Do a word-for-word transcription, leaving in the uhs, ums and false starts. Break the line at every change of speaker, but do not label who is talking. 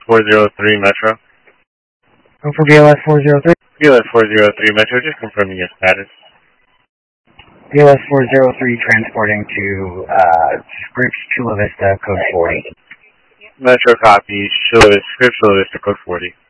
four zero three Metro.
Go for B L S four zero three.
B L S four zero three Metro, just confirming your status.
B L S four zero three transporting to uh, Scripps Chula Vista, code forty.
Metro copy, Chula Vista, Scripps Chula Vista, code forty.